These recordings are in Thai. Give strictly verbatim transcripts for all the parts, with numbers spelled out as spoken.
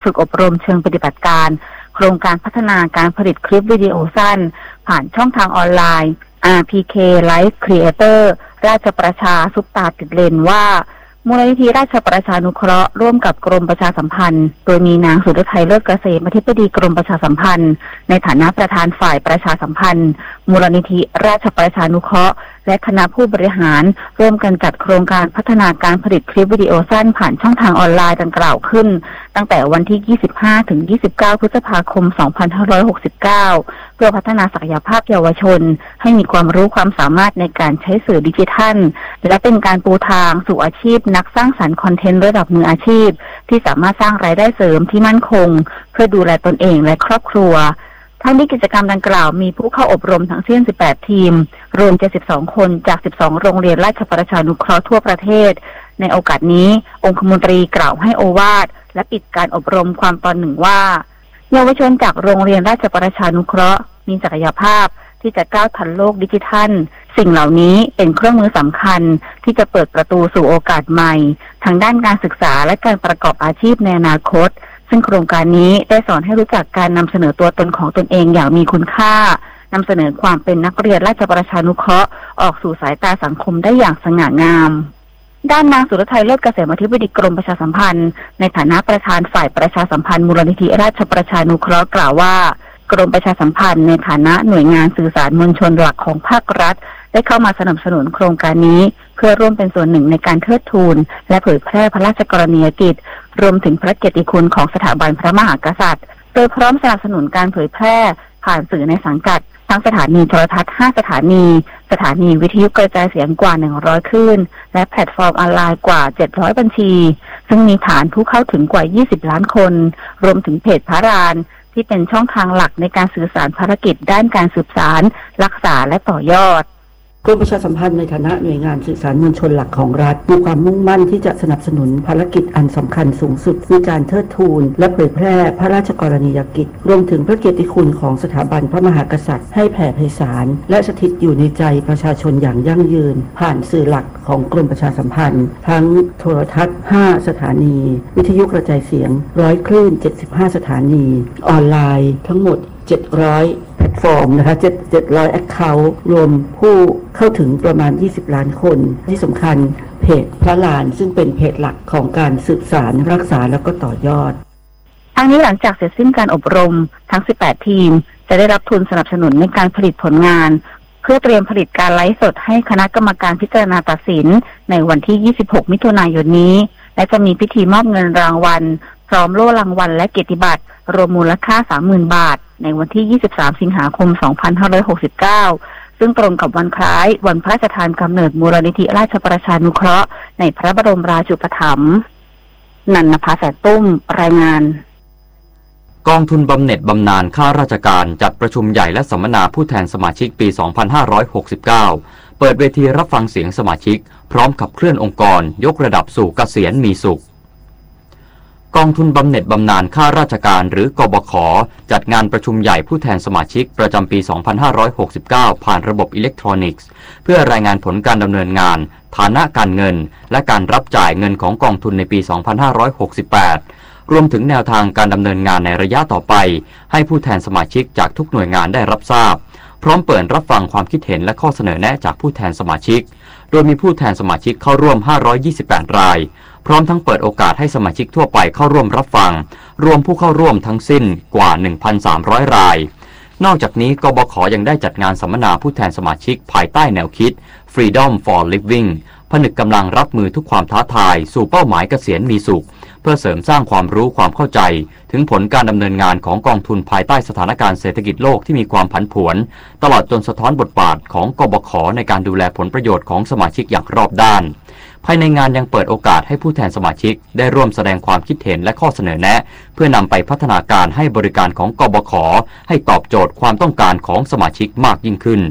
ฝึกอบรมเชิงปฏิบัติการโครงการพัฒนาการผลิตคลิปวิดีโอสั้นผ่านช่องทางออนไลน์ อาร์ พี เค Live Creator ราชประชาซุปตาติดเลนว่ามูลนิธิราชประชานุเคราะห์ร่วมกับกรมประชาสัมพันธ์โดยมีนางสุรทัยเลิศเกษมอธิบดีกรมประชาสัมพันธ์ในฐานะประธานฝ่ายประชาสัมพันธ์มูลนิธิราชประชานุเคราะห์และคณะผู้บริหารร่วมกันจัดโครงการพัฒนาการผลิตคลิปวิดีโอสั้นผ่านช่องทางออนไลน์ดังกล่าวขึ้นตั้งแต่วันที่ ยี่สิบห้าถึงยี่สิบเก้า พฤษภาคม สองพันห้าร้อยหกสิบเก้า เพื่อพัฒนาศักยภาพเยาวชนให้มีความรู้ความสามารถในการใช้สื่อดิจิทัลและเป็นการปูทางสู่อาชีพนักสร้างสรรค์คอนเทนต์ระดับมืออาชีพที่สามารถสร้างรายได้เสริมที่มั่นคงเพื่อดูแลตนเองและครอบครัวทั้งนี้กิจกรรมดังกล่าวมีผู้เข้าอบรมทั้งสิ้นสิบแปดทีมรวมเจ็ดสิบสองคนจากสิบสองโรงเรียนราชประชานุเคราะห์ทั่วประเทศในโอกาสนี้องคมนตรีกล่าวให้โอวาทและปิดการอบรมความตอนหนึ่งว่าเยาวชนจากโรงเรียนราชประชานุเคราะห์มีศักยภาพที่จะก้าวทันโลกดิจิทัลสิ่งเหล่านี้เป็นเครื่องมือสำคัญที่จะเปิดประตูสู่โอกาสใหม่ทางด้านการศึกษาและการประกอบอาชีพในอนาคตซึ่งโครงการนี้ได้สอนให้รู้จักการนำเสนอตัวตนของตนเองอย่างมีคุณค่านำเสนอความเป็นนักเรียนราชประชานุเคราะห์ออกสู่สายตาสังคมได้อย่างสง่างามด้านนางสุรทัยเลิศเกษมอธิบดีกรมประชาสัมพันธ์ในฐานะประธานฝ่ายประชาสัมพันธ์มูลนิธิราชประชานุเคราะห์กล่าวว่ากรมประชาสัมพันธ์ในฐานะหน่วยงานสื่อสารมวลชนหลักของภาครัฐได้เข้ามาสนับสนุนโครงการนี้เพื่อร่วมเป็นส่วนหนึ่งในการเทิดทูนและเผยแพร่พระราชกรณียกิจรวมถึงพระเกียรติคุณของสถาบันพระมหากษัตริย์โดยพร้อมสนับสนุนการเผยแพร่ผ่านสื่อในสังกัดทั้งสถานีโทรทัศน์ห้าสถานีสถานีวิทยุกระจายเสียงกว่าหนึ่งร้อยคลื่นและแพลตฟอร์มออนไลน์กว่าเจ็ดร้อยบัญชีซึ่งมีฐานผู้เข้าถึงกว่ายี่สิบล้านคนรวมถึงเพจพระรานที่เป็นช่องทางหลักในการสื่อสารภารกิจด้านการสืบสารรักษาและต่อยอดกรมประชาสัมพันธ์ในฐานะหน่วยงานสื่อสารมวลชนหลักของรัฐมีความมุ่งมั่นที่จะสนับสนุนภารกิจอันสำคัญสูงสุดในการเทิดทูนและเผยแพร่พระราชกรณียกิจรวมถึงพระเกียรติคุณของสถาบันพระมหากษัตริย์ให้แผ่ไพศาลและสถิตอยู่ในใจประชาชนอย่างยั่งยืนผ่านสื่อหลักของกรมประชาสัมพันธ์ทั้งโทรทัศน์ห้าสถานีวิทยุกระจายเสียงร้อยคลื่นเจ็ดสิบห้าสถานีออนไลน์ทั้งหมดเจ็ดร้อยแพลตฟอร์มนะคะเจ็ดร้อย account รวมผู้เข้าถึงประมาณยี่สิบล้านคนที่สำคัญเพจพระลานซึ่งเป็นเพจหลักของการสืบสารรักษาแล้วก็ต่อยอดทั้งนี้หลังจากเสร็จสิ้นการอบรมทั้งสิบแปดทีมจะได้รับทุนสนับสนุนในการผลิตผลงานเพื่อเตรียมผลิตการไลฟ์สดให้คณะกรรมการพิจารณาตัดสินในวันที่ยี่สิบหกมิถุนายนนี้และจะมีพิธีมอบเงินรางวัลพร้อมโล่รางวัลและเกียรติบัตรรวมมูลค่า สามหมื่น บาทในวันที่ยี่สิบสามสิงหาคมสองพันห้าร้อยหกสิบเก้าซึ่งตรงกับวันคล้ายวันพระราชทานกำเนิดมูลนิธิราชประชานุเคราะห์ในพระบรมราชูปถัมภ์นันนภาแสนตุ้มรายงานกองทุนบำเหน็จบำนาญข้าราชการจัดประชุมใหญ่และสัมมนาผู้แทนสมาชิกปีสองพันห้าร้อยหกสิบเก้าเปิดเวทีรับฟังเสียงสมาชิกพร้อมขับเคลื่อนองค์กรยกระดับสู่เกษียณมีสุขกองทุนบำเหน็จบำนาญข้าราชการหรือกบข.จัดงานประชุมใหญ่ผู้แทนสมาชิกประจำปี สองพันห้าร้อยหกสิบเก้า ผ่านระบบอิเล็กทรอนิกส์เพื่อรายงานผลการดำเนินงานฐานะการเงินและการรับจ่ายเงินของกองทุนในปี สองพันห้าร้อยหกสิบแปด รวมถึงแนวทางการดำเนินงานในระยะต่อไปให้ผู้แทนสมาชิกจากทุกหน่วยงานได้รับทราบพร้อมเปิดรับฟังความคิดเห็นและข้อเสนอแนะจากผู้แทนสมาชิกโดยมีผู้แทนสมาชิกเข้าร่วมห้าร้อยยี่สิบแปดรายพร้อมทั้งเปิดโอกาสให้สมาชิกทั่วไปเข้าร่วมรับฟังรวมผู้เข้าร่วมทั้งสิ้นกว่า หนึ่งพันสามร้อย รายนอกจากนี้กบข.ยังได้จัดงานสัมมนาผู้แทนสมาชิกภายใต้แนวคิด Freedom for Living ผนึกกำลังรับมือทุกความท้าทายสู่เป้าหมายเกษียณมีสุขเพื่อเสริมสร้างความรู้ความเข้าใจถึงผลการดำเนินงานของกองทุนภายใต้สถานการณ์เศรษฐกิจโลกที่มีความผันผวนตลอดจนสะท้อนบทบาทของกบข.ในการดูแลผลประโยชน์ของสมาชิกอย่างรอบด้านภายในงานยังเปิดโอกาสให้ผู้แทนสมาชิกได้ร่วมแสดงความคิดเห็นและข้อเสนอแนะเพื่อนำไปพัฒนาการให้บริการของกบข.ให้ตอบโจทย์ความต้องการของสมาชิกมากยิ่งขึ้น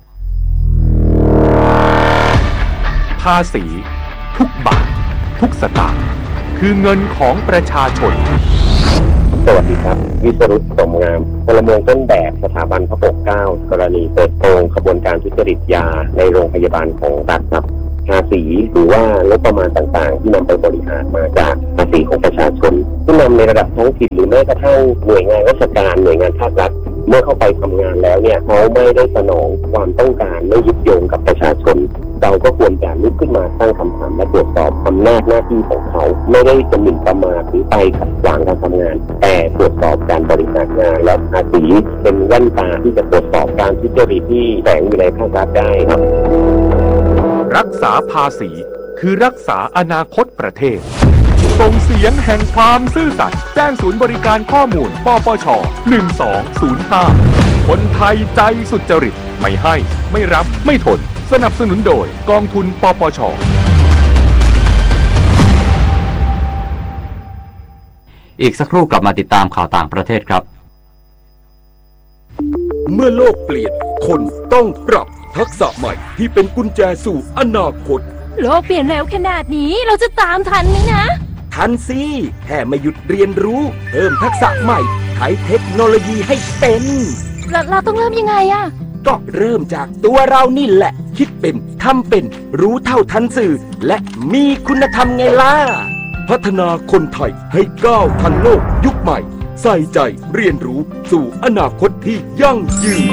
ภาษีทุกบาททุกสตางค์คือเงินของประชาชนสวัสดีครับวิศรุตสมงามพลเมืองต้นแบบสถาบันพระปกเกล้ากรณีเปิดโปงขบวนการทุจริตยาในโรงพยาบาลของรัฐครับภาษีหรือว่างบประมาณต่างๆที่นำไปบริหารมาจากภาษีของประชาชนผู้นำในระดับท้องถิ่นหรือแม้กระทั่งหน่วยงานราชการหน่วยงานภาครัฐเมื่อเข้าไปทำงานแล้วเนี่ยเขาไม่ได้สนองความต้องการไม่ยึดโยงกับประชาชนเราก็ควรจะลุกขึ้นมาตั้งคำถามและตรวจสอบอำนาจหน้าที่ของเขาไม่ได้จะหมิ่นประมาทหรือไปขัดขวางการทำงานแต่ตรวจสอบการบริหารงานและภาษีเป็นแว่นตาที่จะตรวจสอบการทุจริตที่แฝงอยู่ในภาครัฐได้ครับรักษาภาษีคือรักษาอนาคตประเทศส่งเสียงแห่งความซื่อสัตย์แจ้งศูนย์บริการข้อมูลปปชหนึ่งสองศูนย์ห้าคนไทยใจสุจริตไม่ให้ไม่รับไม่ทนสนับสนุนโดยกองทุนปปชอีกสักครู่กลับมาติดตามข่าวต่างประเทศครับเมื่อโลกเปลี่ยนคนต้องปรับทักษะใหม่ที่เป็นกุญแจสู่อนาคตโลกเปลี่ยนแล้วขนาดนี้เราจะตามทันไหมนะทันสิแค่ไม่หยุดเรียนรู้เพิ่มทักษะใหม่ใช้เทคโนโลยีให้เป็นเราเราต้องเริ่มยังไงอะก็เริ่มจากตัวเรานี่แหละคิดเป็นทำเป็นรู้เท่าทันสื่อและมีคุณธรรมไงล่ะพัฒนาคนไทยให้ก้าวทันโลกยุคใหม่ใส่ใจเรียนรู้สู่อนาคตที่ยั่งยืน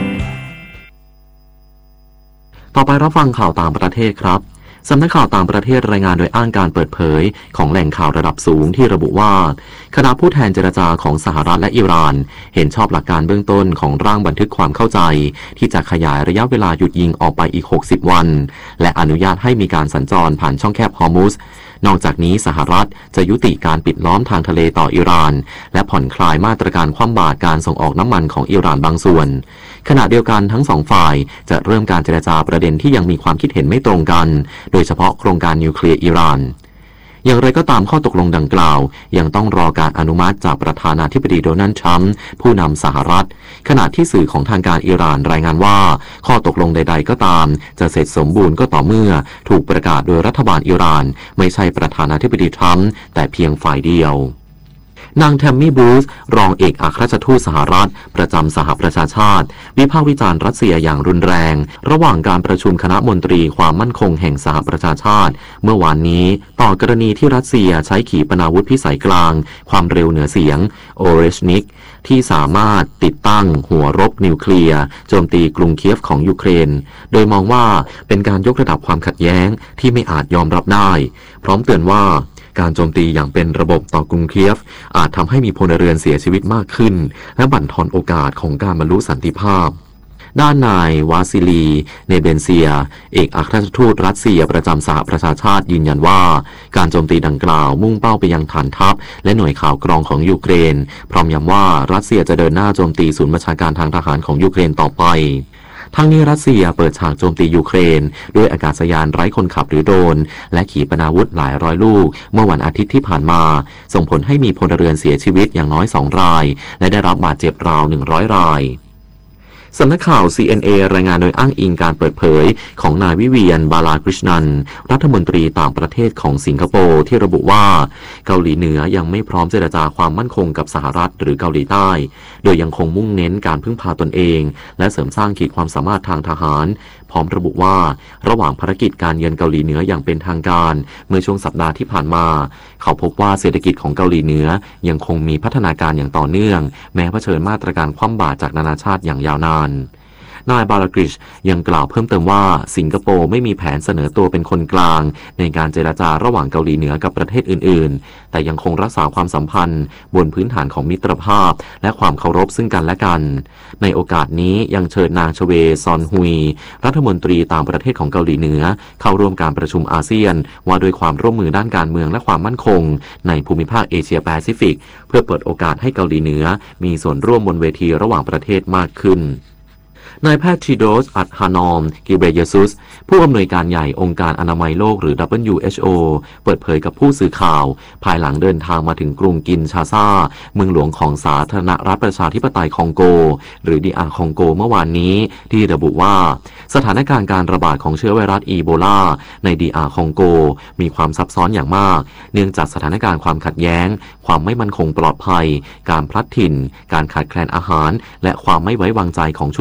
ต่อไปรับฟังข่าวต่างประเทศครับสำนักข่าวต่างประเทศรายงานโดยอ้างการเปิดเผยของแหล่งข่าวระดับสูงที่ระบุว่าคณะผู้แทนเจรจาของสหรัฐและอิหร่านเห็นชอบหลักการเบื้องต้นของร่างบันทึกความเข้าใจที่จะขยายระยะเวลาหยุดยิงออกไปอีกหกสิบวันและอนุญาตให้มีการสัญจรผ่านช่องแคบฮอร์มุซนอกจากนี้สหรัฐจะยุติการปิดล้อมทางทะเลต่ออิหร่านและผ่อนคลายมาตรการคว่ำบาตรการส่งออกน้ำมันของอิหร่านบางส่วนขณะเดียวกันทั้งสองฝ่ายจะเริ่มการเจรจาประเด็นที่ยังมีความคิดเห็นไม่ตรงกันโดยเฉพาะโครงการนิวเคลียร์อิหร่านอย่างไรก็ตามข้อตกลงดังกล่าวยังต้องรอการอนุมัติจากประธานาธิบดีโดนัลด์ทรัมป์ผู้นำสหรัฐขณะที่สื่อของทางการอิหร่านรายงานว่าข้อตกลงใดๆก็ตามจะเสร็จสมบูรณ์ก็ต่อเมื่อถูกประกาศโดยรัฐบาลอิหร่านไม่ใช่ประธานาธิบดีทรัมป์แต่เพียงฝ่ายเดียวนางแทมมี่บูธรองเอกอัครราชทูตสหรัฐประจำสหประชาชาติวิพากษ์วิจารณ์รัสเซียอย่างรุนแรงระหว่างการประชุมคณะมนตรีความมั่นคงแห่งสหประชาชาติเมื่อวานนี้ต่อกรณีที่รัสเซียใช้ขีปนาวุธพิสัยกลางความเร็วเหนือเสียงโอเรชนิกที่สามารถติดตั้งหัวรบนิวเคลียร์โจมตีกรุงเคียฟของยูเครนโดยมองว่าเป็นการยกระดับความขัดแย้งที่ไม่อาจยอมรับได้พร้อมเตือนว่าการโจมตีอย่างเป็นระบบต่อกรุงเคียฟอาจทำให้มีพลเรือนเสียชีวิตมากขึ้นและบั่นทอนโอกาสของการบรรลุสันติภาพด้านนายวาซิลีเนเบนเซียเอกอัครราชทูตรัสเซียประจำสหประชาชาติยืนยันว่าการโจมตีดังกล่าวมุ่งเป้าไปยังฐานทัพและหน่วยข่าวกรองของยูเครนพร้อมย้ำว่ารัสเซียจะเดินหน้าโจมตีศูนย์บัญชาการทางทหารของยูเครนต่อไปทั้งนี้รัสเซียเปิดฉากโจมตียูเครนด้วยอากาศยานไร้คนขับหรือโดรนและขีปนาวุธหลายร้อยลูกเมื่อวันอาทิตย์ที่ผ่านมาส่งผลให้มีพลเรือนเสียชีวิตอย่างน้อยสองรายและได้รับบาดเจ็บราวหนึ่งร้อยรายสำนักข่าว ซี เอ็น เอ รายงานโดยอ้างอิงการเปิดเผยของนายวิเวียนบาลากฤษณันรัฐมนตรีต่างประเทศของสิงคโปร์ที่ระบุว่าเกาหลีเหนือยังไม่พร้อมเจรจาความมั่นคงกับสหรัฐหรือเกาหลีใต้โดยยังคงมุ่งเน้นการพึ่งพาตนเองและเสริมสร้างขีดความสามารถทางทหารพร้อมระบุว่าระหว่างภารกิจการเยือนเกาหลีเหนืออย่างเป็นทางการเมื่อช่วงสัปดาห์ที่ผ่านมาเขาพบว่าเศรษฐกิจของเกาหลีเหนือยังคงมีพัฒนาการอย่างต่อเนื่องแม้เผชิญมาตรการคว่ำบาตรจากนานาชาติอย่างยาวนานนายบาลากริชยังกล่าวเพิ่มเติมว่าสิงคโปร์ไม่มีแผนเสนอตัวเป็นคนกลางในการเจรจาระหว่างเกาหลีเหนือกับประเทศอื่นๆแต่ยังคงรักษาความสัมพันธ์บนพื้นฐานของมิตรภาพและความเคารพซึ่งกันและกันในโอกาสนี้ยังเชิญนางชเวซอนฮุยรัฐมนตรีต่างประเทศของเกาหลีเหนือเข้าร่วมการประชุมอาเซียนว่าด้วยความร่วมมือด้านการเมืองและความมั่นคงในภูมิภาคเอเชียแปซิฟิกเพื่อเปิดโอกาสให้เกาหลีเหนือมีส่วนร่วมบนเวทีระหว่างประเทศมากขึ้นนายแพทย์ทีโดส อัดฮานอม กิเบรเยซุสผู้อำนวยการใหญ่องค์การอนามัยโลกหรือ ดับเบิลยู เอช โอ เปิดเผยกับผู้สื่อข่าวภายหลังเดินทางมาถึงกรุงกินชาซาเมืองหลวงของสาธารณรัฐประชาธิปไตยคองโกหรือ ดี อาร์ คองโกเมื่อวานนี้ที่ระบุว่าสถานการณ์การระบาดของเชื้อไวรัสอีโบลาใน ดี อาร์ คองโกมีความซับซ้อนอย่างมากเนื่องจากสถานการณ์ความขัดแย้งความไม่มั่นคงปลอดภัยการพลัดถิ่นการขาดแคลนอาหารและความไม่ไว้วางใจของชุมชนท้อง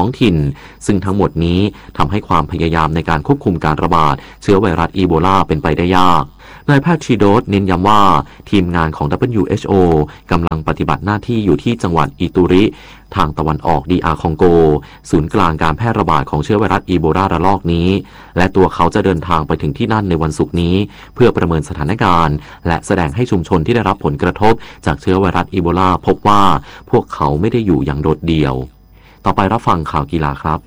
องถิ่นซึ่งทั้งหมดนี้ทำให้ความพยายามในการควบคุมการระบาดเชื้อไวรัสอีโบลาเป็นไปได้ยากนายแพทย์ทรีโดสเน้นย้ำว่าทีมงานของ ดับเบิลยู เอช โอ กำลังปฏิบัติหน้าที่อยู่ที่จังหวัดอิตูริทางตะวันออกดีอาร์คองโกศูนย์กลางการแพร่ระบาดของเชื้อไวรัสอีโบลาระลอกนี้และตัวเขาจะเดินทางไปถึงที่นั่นในวันศุกร์นี้เพื่อประเมินสถานการณ์และแสดงให้ชุมชนที่ได้รับผลกระทบจากเชื้อไวรัสอีโบลาพบว่าพวกเขาไม่ได้อยู่อย่างโดดเดี่ยวต่อไปรับฟังข่าวกีฬาครับ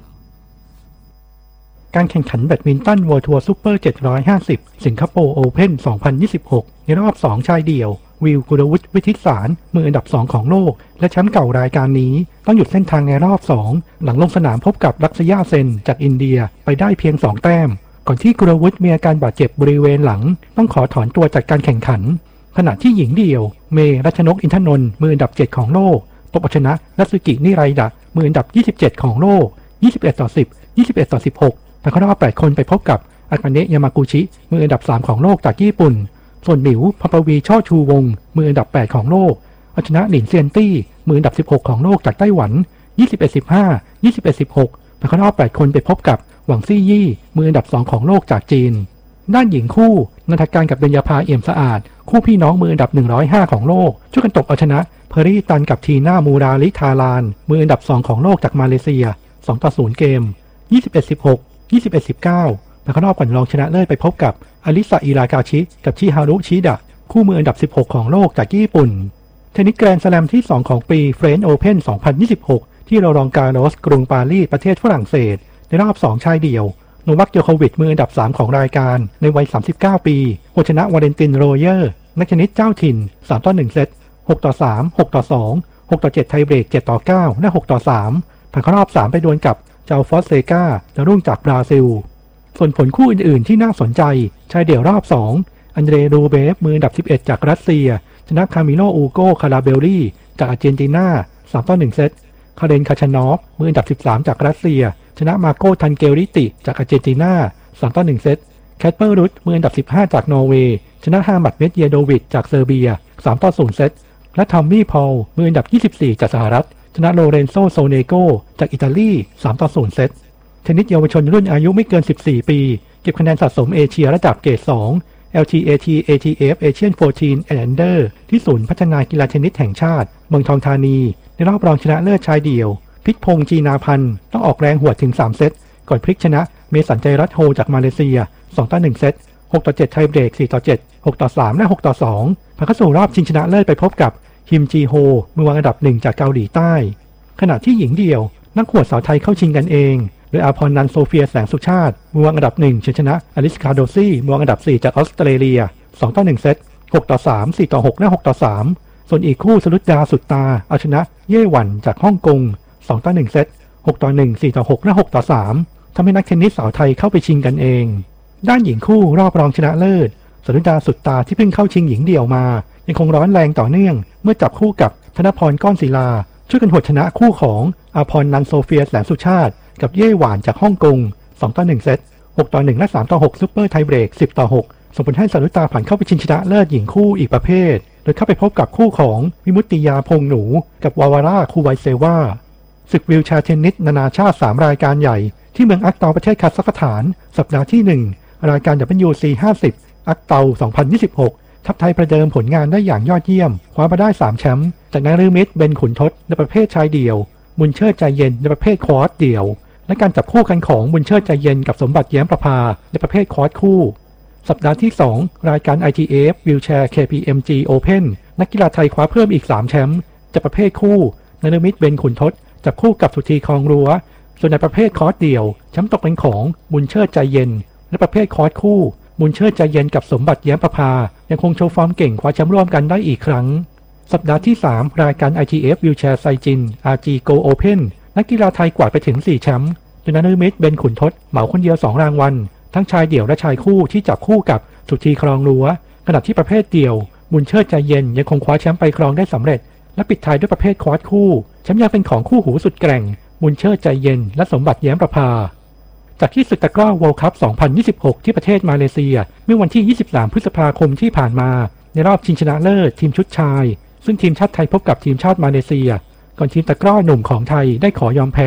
การแข่งขันแบดมินตัน World Tour Super เจ็ดร้อยห้าสิบสิงคโปร์ Open สองพันยี่สิบหกในรอบสองชายเดี่ยววิลกุลวุฒิวิทิตสารมืออันดับสองของโลกและแชมป์เก่ารายการนี้ต้องหยุดเส้นทางในรอบสองหลังลงสนามพบกับลักษยาเซนจากอินเดียไปได้เพียงสองแต้มก่อนที่กุลวุฒิมีอาการบาดเจ็บบริเวณหลังต้องขอถอนตัวจากการแข่งขันขณะที่หญิงเดี่ยวเมรัชนกอินทนนท์มืออันดับเจ็ดของโลกตบเอาชนะนัตสึกินิไรดะมืออันดับยี่สิบเจ็ดของโลกยี่สิบเอ็ดต่อสิบ ยี่สิบเอ็ดต่อสิบหกผ่านเข้ารอบแปดคนไปพบกับอากาเนะยามากุชิมืออันดับสามของโลกจากญี่ปุ่นส่วนหมิวพปวีช่อชูวงมืออันดับแปดของโลกเอาชนะหลินเซียนตี้มืออันดับสิบหกของโลกจากไต้หวันยี่สิบเอ็ด สิบห้า ยี่สิบเอ็ด สิบหกผ่านเข้ารอบแปดคนไปพบกับหวังซี่ยี่มืออันดับสองของโลกจากจีนด้านหญิงคู่นันทการกับเบญญาภาเอี่ยมสะอาดคู่พี่น้องมืออันดับหนึ่งร้อยห้าของโลกช่วยกันตบเอาชนะเพอรี่ตันกับทีน่ามูราลิทาลานมืออันดับสองของโลกจากมาเลเซียสองต่อศูนย์เกมยี่สิบเอ็ด สิบหก ยี่สิบเอ็ด สิบเก้าผ่านเข้ารอบก่อนรองชนะเลิศไปพบกับอลิซาอิรากาชิกับชิฮารุชิดะคู่มืออันดับสิบหกของโลกจากญี่ปุ่นเทนนิสแกรนด์สแลมที่สองของปีเฟรนช์โอเพ่นสองพันยี่สิบหกที่โรลองการอสกรุงปารีสประเทศฝรั่งเศสในรอบสองชายเดี่ยวโนวัคโจโควิชมืออันดับสามของรายการในวัยสามสิบเก้าปีเอาชนะวาเลนตินโรเยอร์นักเทนนิสเจ้าถิ่นสามต่อหนึ่งเซตหกต่อสาม หกต่อสอง หกต่อเจ็ดไทเบรกเจ็ดต่อเก้าและหกต่อสามผ่านเข้ารอบสามไปดวลกับเจ้าฟอสเซกาดาวรุ่งจากบราซิลส่วนผลคู่อื่นๆที่น่าสนใจชายเดี่ยวรอบสองอันเดรรูเบฟมืออันดับสิบเอ็ดจากรัสเซียชนะคามิโลอูโกคาราเบลลี่จากอาร์เจนตินาสามต่อหนึ่งเซตคาเรนคาชานอฟมืออันดับสิบสามจากรัสเซียชนะมาโกทันเกลริติจากอาร์เจนตินาสามต่อหนึ่งเซตแคทเปอร์รุตมืออันดับสิบห้าจากนอร์เวย์ชนะฮามัดเมดเยโดวิชจากเซอร์เบียสามต่อศูนย์เซตและทอมมี่พอลมืออันดับยี่สิบสี่จากสหรัฐชนะโลเรนโซโซเนโกจากอิตาลีสามต่อศูนย์เซตเทนนิสเยาวชนรุ่นอายุไม่เกินสิบสี่ปีเก็บคะแนนสะสมเอเชียระดับเกรดสอง แอล ที เอ ที เอ ที เอฟ Asian สิบสี่ and Under ที่ศูนย์พัฒนากีฬาเทนนิสแห่งชาติเมืองทองธานีในรอบรองชนะเลิศชายเดี่ยวพิษพงษ์จีนาพันธ์ต้องออกแรงหวดถึงสามเซตก่อนพลิกชนะเมสันใจรัตโฮจากมาเลเซียสองต่อหนึ่งเซตหกต่อเจ็ดไทเบรกสี่ต่อเจ็ด หกต่อสามและหกต่อสองผ่านเข้าสู่รอบชิงชนะเลิศไปพบกับฮิมจีโฮมือวางอันดับหนึ่งจากเกาหลีใต้ขณะที่หญิงเดี่ยวนักหวดสาวไทยเข้าชิงกันเองโดยอาพรนันโซเฟียแสงสุชาติมือวางอันดับหนึ่งชนะอลิสคาโดซี่มือวางอันดับสี่จากออสเตรเลียสองต่อหนึ่งเซตหกต่อสาม สี่ต่อหกและหกต่อสามส่วนอีกคู่สรุดดาสุดตาเอาชนะเย่หวันจากฮ่องกงสองต่อหนึ่งเซตหกต่อหนึ่ง สี่ต่อหกและหกต่อสามทำให้นักเทนนิสสาวไทยเข้าไปชิงกันเองด้านหญิงคู่รอบรองชนะเลิศสรุดดาสุดตาที่เพิ่งเข้าชิงหญิงเดี่ยวมายังคงร้อนแรงต่อเนื่องเมื่อจับคู่กับธนพรก้อนศิลาช่วยกันหวดชนะคู่ของอาพรนันโซเฟียแสงสุชาติกับเย่หวานจากฮ่องกงสองต่อหนึ่งเซตหกต่อหนึ่งและสามต่อหกซุปเปอร์ไทเบรกสิบต่อหกส่งผลให้สรุตาผ่านเข้าไปชิงชนะเลิศหญิงคู่อีกประเภทโดยเข้าไปพบกับคู่ของวิมุตติยาพงหนูกับวาวาร่าคูไวเซวาศึกวิวแชร์เทนนิสนานาชาติสามรายการใหญ่ที่เมืองอักเตาประเทศคาซัคสถานสัปดาห์ที่หนึ่งรายการ ดับเบิลยู ซี ห้าสิบ อักเตาสองพันยี่สิบหกทัพไทยประเดิมผลงานได้อย่างยอดเยี่ยมคว้ามาได้สามแชมป์จากนฤมิตเบนขุนทศในประเภทชายเดี่ยวบุญเชิดใจเย็นในประเภทควอดเดี่ยวและการจับคู่กันของบุญเชิดใจเย็นกับสมบัติแย้มประภาในประเภทควอดคู่สัปดาห์ที่สองรายการ ไอ ที เอฟ Wheelchair เค พี เอ็ม จี Open นักกีฬาไทยคว้าเพิ่มอีกสามแชมป์จากประเภทคู่นฤมิตเบนขุนทศจับคู่กับสุธีคลองรั้วส่วนในประเภทคอร์สเดี่ยวแชมป์ตกเป็นของบุญเชิดใจเย็นและประเภทคอร์สคู่บุญเชิดใจเย็นกับสมบัติแย้มประภายังคงโชว์ฟอร์มเก่งคว้าแชมป์ร่วมกันได้อีกครั้งสัปดาห์ที่สามรายการ ไอ ที เอฟ Wheelchair ไซจิน อาร์ จี Go Open นักกีฬาไทยกวาดไปถึงสี่แชมป์โดยนฤมิตเบนขุนทศเหมาคนเดียวสองรางวัลทั้งชายเดี่ยวและชายคู่ที่จับคู่กับสุธีคลองรั้วขณะที่ประเภทเดี่ยวบุญเชิดใจเย็นยังคงคว้าแชมป์ไปครองได้สำเร็จและปิดท้ายด้วยประเภทควอดคู่แชมป์ยังเป็นของคู่หูสุดแกร่งบุญเชิดใจเย็นและสมบัติแย้มประภาจากที่ศึกตะกร้อ World Cup สองพันยี่สิบหกที่ประเทศมาเลเซียเมื่อวันที่ยี่สิบสามพฤษภาคมที่ผ่านมาในรอบชิงชนะเลิศทีมชุดชายซึ่งทีมชาติไทยพบกับทีมชาติมาเลเซียก่อนทีมตะกร้อหนุ่มของไทยได้ขอยอมแพ้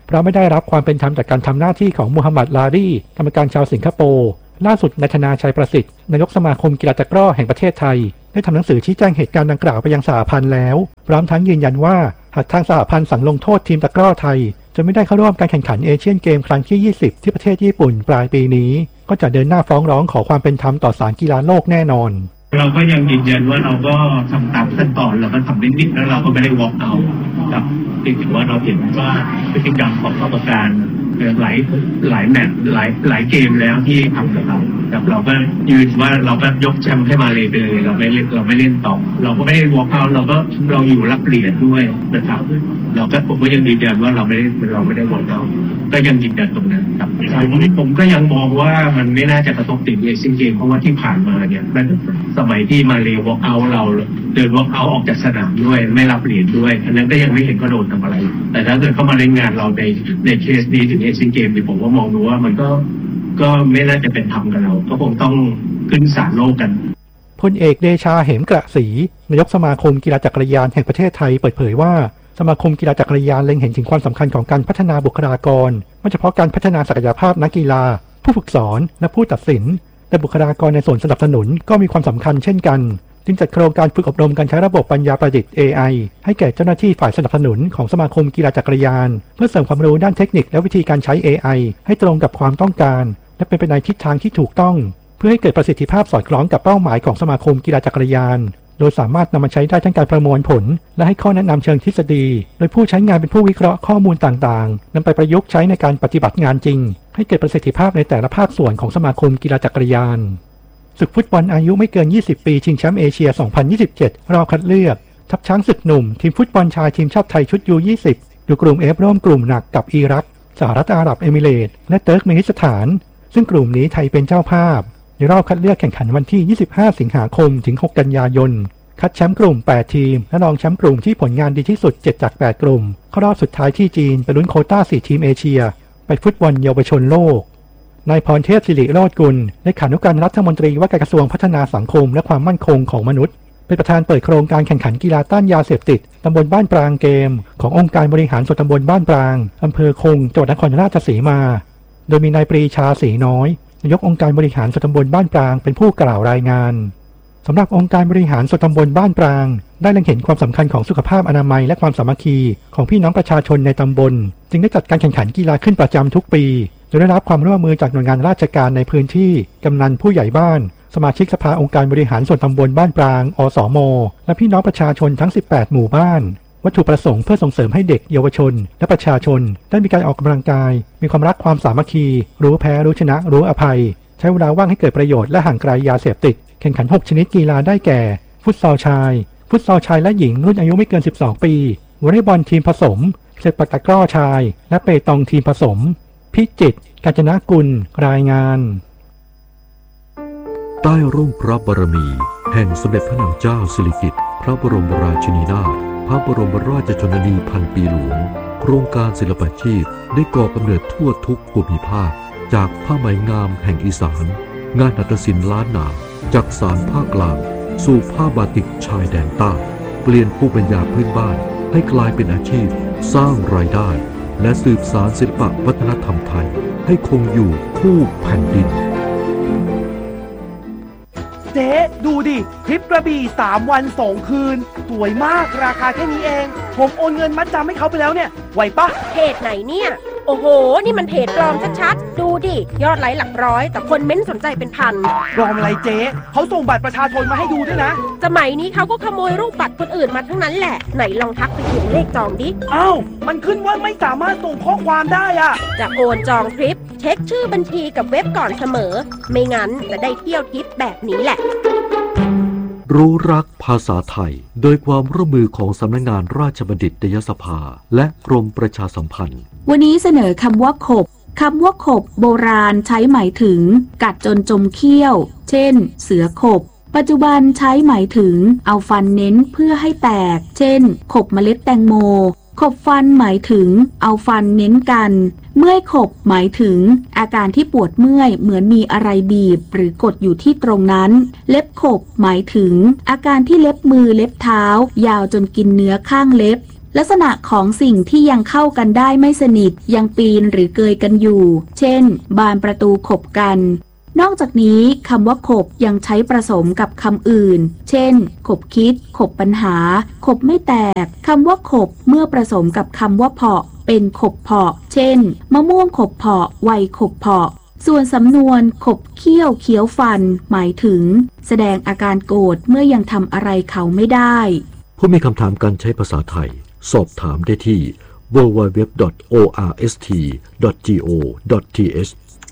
เพราะไม่ได้รับความเป็นธรรมจากการทำหน้าที่ของมูฮัมหมัดลารีกรรมการชาวสิงคโปร์ล่าสุดนายธนาชัยประสิทธิ์นายกสมาคมกีฬาตะกร้อแห่งประเทศไทยได้ทำหนังสือชี้แจงเหตุการณ์ดังกล่าวไปยังสหพันธ์แล้วพร้อมทั้งยืนยันว่าหากทางสหพันธ์สั่งลงโทษทีมตะกร้อไทยจะไม่ได้เข้าร่วมการแข่งขันเอเชียนเกมครั้งที่ยี่สิบที่ประเทศญี่ปุ่นปลายปีนี้ก็จะเดินหน้าฟ้องร้องขอความเป็นธรรมต่อศาลกีฬาโลกแน่นอนเราก็ยังยืนยันว่าเราก็ทำตามขั้นตอนเราก็ทำนิดๆแล้วเราก็ไม่ได้ walk out ครับถือว่าเราเห็นว่าพฤติกรรมของกรรมการหลายหลายแมตช์หลายหลายเกมแล้วที่ทำกับเราครับเราก็ยืนว่าเราก็ยกแชมป์ให้มาเลยไปเลยเราไม่เล่นเราไม่เล่นต่อเราก็ไม่ได้ walk out เราก็เราอยู่รับเหรียญด้วยนะครับเราก็ผมก็ยังยืนยันว่าเราไม่ได้เราไม่ได้ walk out ก็ยังยืนยันตรงนั้นครับผมก็ยังมองว่ามันไม่น่าจะกระทบติดเอเชียนเกมเพราะว่าที่ผ่านมาเนี่ยสมัยที่มาเล walk out เราเดิน walk out ออกจากสนามด้วยไม่รับเหรียญด้วยอันนั้นก็ยังไม่เห็นเขาโดนทำอะไรแต่ถ้าเกิดเข้ามาเล่นงานเราในในเคสนี้ถึงเอเชียนเกมเนี่ยผมก็มองดูว่ามันก็ก็ไม่น่าจะเป็นธรรมกับเราก็คงต้องขึ้นศาลโลกกันพลเอกเดชาเหมกระศรีนายกสมาคมกีฬาจักรยานแห่งประเทศไทยเปิดเผยว่าสมาคมกีฬาจักรยานเล็งเห็นถึงความสำคัญของการพัฒนาบุคลากรไม่เฉพาะการพัฒนาศักยภาพนักกีฬาผู้ฝึกสอนและผู้ตัดสินแต่บุคลากรในส่วนสนับสนุนก็มีความสำคัญเช่นกันจึงจัดโครงการฝึกอบรมการใช้ระบบปัญญาประดิษฐ์ เอ ไอ ให้แก่เจ้าหน้าที่ฝ่ายสนับสนุนของสมาคมกีฬาจักรยานเพื่อเสริมความรู้ด้านเทคนิคและวิธีการใช้ เอ ไอ ให้ตรงกับความต้องการและเป็นไปในทิศทางที่ถูกต้องเพื่อให้เกิดประสิทธิภาพสอดคล้องกับเป้าหมายของสมาคมกีฬาจักรยานโดยสามารถนำมาใช้ได้ทั้งการประมวลผลและให้ข้อแนะนำเชิงทฤษฎีโดยผู้ใช้งานเป็นผู้วิเคราะห์ข้อมูลต่างๆนำไปประยุกต์ใช้ในการปฏิบัติงานจริงให้เกิดประสิทธิภาพในแต่ละภาคส่วนของสมาคมกีฬาจักรยานศึกฟุตบอลอายุไม่เกินยี่สิบปีชิงแชมป์เอเชียสองพันยี่สิบเจ็ดรอบคัดเลือกทัพช้างศึกหนุ่มทีมฟุตบอลชายทีมชาติไทยชุด ยู ยี่สิบ อยู่กลุ่ม F ร่วมกลุ่มหนักกับอิรักสหรัฐอาหรับเอมิเรตส์และเติร์กเมนิสถานซึ่งกลุ่มนี้ไทยเป็นเจ้าภาพในรอบคัดเลือกแข่งขันวันที่ยี่สิบห้าสิงหาคมถึงหกกันยายนคัดแชมป์กลุ่มแปดทีมและรองแชมป์กลุ่มที่ผลงานดีที่สุดเจ็ดจากแปดกลุ่มเข้ารอบสุดท้ายที่จีนไปลุ้นโควต้าสี่ทีมเอเชียไปฟุตบอลเยาวชนโลกนายพรเทพศิริโรจน์กุลเลขานุการรัฐมนตรีว่าการกระทรวงพัฒนาสังคมและความมั่นคงของมนุษย์เป็นประธานเปิดโครงการแข่งขันกีฬาต้านยาเสพติดตำบลบ้านปรางเกมขององค์การบริหารส่วนตำบลบ้านปรางอำเภอคงจังหวัดนครราชสีมาโดยมีนายปรีชาศรีน้อยนายกองค์การบริหารส่วนตำบลบ้านปรางเป็นผู้กล่าวรายงานสำหรับองค์การบริหารส่วนตำบลบ้านปรางได้เล็งเห็นความสำคัญของสุขภาพอนามัยและความสามัคคีของพี่น้องประชาชนในตำบลจึงได้จัดการแข่งขันกีฬาขึ้นประจำทุกปีโดยได้รับความร่วมมือจากหน่วยงานราชการในพื้นที่กำนันผู้ใหญ่บ้านสมาชิกสภาองค์การบริหารส่วนตำบลบ้านปรางอสม.และพี่น้องประชาชนทั้งสิบแปดหมู่บ้านวัตถุประสงค์เพื่อส่งเสริมให้เด็กเยาวชนและประชาชนได้มีการออกกำลังกายมีความรักความสามัคคีรู้แพ้รู้ชนะรู้อภัยใช้เวลาว่างให้เกิดประโยชน์และห่างไกลยาเสพติดแข่งขันหกชนิดกีฬาได้แก่ฟุตซอลชายฟุตซอลชายและหญิงรุ่นอายุไม่เกินสิบสองปีวอลเลย์บอลทีมผสมเซปักตะกร้อชายและเปตองทีมผสมพิจิตรกาญจนกุลรายงานใต้ร่มพระบารมีแห่งสมเด็จพระนางเจ้าสิริกิติ์พระบรมราชินีนาถพระบรมราชชนนีพันปีหลวงโครงการศิลปาชีพได้ก่อกำเนิดทั่วทุกภูมิภาคจากผ้าไหมงามแห่งอีสานงานหัตถศิลป์ล้านนาจากสานภาคกลางสู่ผ้าบาติกชายแดนใต้เปลี่ยนภูมิปัญญาพื้นบ้านให้กลายเป็นอาชีพสร้างรายได้และสืบสานศิลปวัฒนธรรมไทยให้คงอยู่คู่แผ่นดินเจ๊ดูดิทริปกระบี่สามวันสองคืนสวยมากราคาแค่นี้เองผมโอนเงินมัดจำให้เขาไปแล้วเนี่ยไหวปะเพจไหนเนี่ยโอ้โหนี่มันเพจปลอมชัดๆดูดิยอดไลค์หลักร้อยแต่คนเม้นสนใจเป็นพันปลอมอะไรเจ๊เขาส่งบัตรประชาชนมาให้ดูด้วยนะสมัยนี้เขาก็ขโมยรูปบัตรคนอื่นมาทั้งนั้นแหละไหนลองทักไปถึงเลขจองดิอ้าวมันขึ้นว่าไม่สามารถส่งข้อความได้อะจะโอนจองทริปเช็คชื่อบัญชีกับเว็บก่อนเสมอไม่งั้นจะได้เที่ยวทริปแบบนี้แหละรู้รักภาษาไทยโดยความร่วมมือของสำนักงานราชบัณฑิตยสภาและกรมประชาสัมพันธ์วันนี้เสนอคำว่าขบคำว่าขบโบราณใช้หมายถึงกัดจนจมเขี้ยวเช่นเสือขบปัจจุบันใช้หมายถึงเอาฟันเน้นเพื่อให้แตกเช่นขบเมล็ดแตงโมขบฟันหมายถึงเอาฟันเน้นกันเมื่อยขบหมายถึงอาการที่ปวดเมื่อยเหมือนมีอะไรบีบหรือกดอยู่ที่ตรงนั้นเล็บขบหมายถึงอาการที่เล็บมือเล็บเท้ายาวจนกินเนื้อข้างเล็บลักษณะของสิ่งที่ยังเข้ากันได้ไม่สนิทยังปีนหรือเกยกันอยู่เช่นบานประตูขบกันนอกจากนี้คำว่าขบยังใช้ผสมกับคำอื่นเช่นขบคิดขบปัญหาขบไม่แตกคำว่าขบเมื่อผสมกับคำว่าเพาะเป็นขบเพาะเช่นมะม่วงขบเพาะไวขบเพาะส่วนสำนวนขบเคี้ยวเคี้ยวฟันหมายถึงแสดงอาการโกรธเมื่อยังทำอะไรเขาไม่ได้ผู้มีคำถามการใช้ภาษาไทยสอบถามได้ที่ ดับเบิลยู ดับเบิลยู ดับเบิลยู ดอท โอ อาร์ เอส ที ดอท จี โอ ดอท ที เอช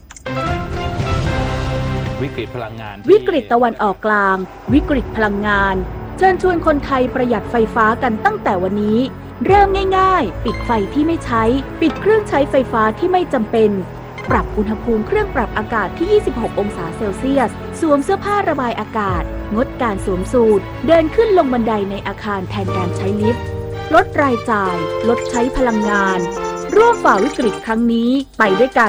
วิกฤตพลังงานวิกฤตตะวันออกกลางวิกฤตพลังงานเชิญชวนคนไทยประหยัดไฟฟ้ากันตั้งแต่วันนี้เริ่มง่ายๆปิดไฟที่ไม่ใช้ปิดเครื่องใช้ไฟฟ้าที่ไม่จำเป็นปรับอุณหภูมิเครื่องปรับอากาศที่ยี่สิบหกองศาเซลเซียสสวมเสื้อผ้าระบายอากาศงดการสวมสูทเดินขึ้นลงบันไดในอาคารแทนการใช้ลิฟต์ลดรายจ่ายลดใช้พลังงานร่วมฝ่าวิกฤตครั้งนี้ไปด้วยกัน